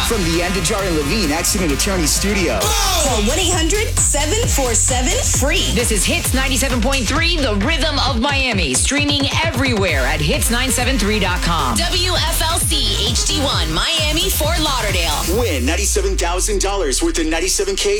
From the Andajar and Levine Accident Attorney Studio. Call 1-800-747-FREE. This is Hits 97.3, the rhythm of Miami. Streaming everywhere at hits973.com. WFLC HD1, Miami, Fort Lauderdale. Win $97,000 worth of 97K